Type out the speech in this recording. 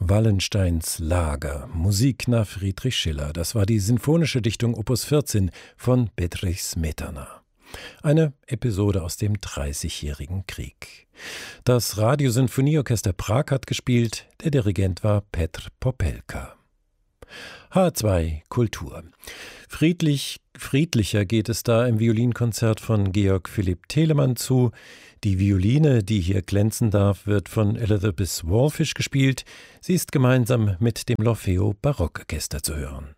Wallensteins Lager, Musik nach Friedrich Schiller. Das war die sinfonische Dichtung Opus 14 von Bedřich Smetana. Eine Episode aus dem Dreißigjährigen Krieg. Das Radiosinfonieorchester Prag hat gespielt, der Dirigent war Petr Popelka. H2 Kultur. Friedlicher geht es da im Violinkonzert von Georg Philipp Telemann zu. Die Violine, die hier glänzen darf, wird von Elizabeth Wallfish gespielt. Sie ist gemeinsam mit dem L'Orfeo Barockorchester zu hören.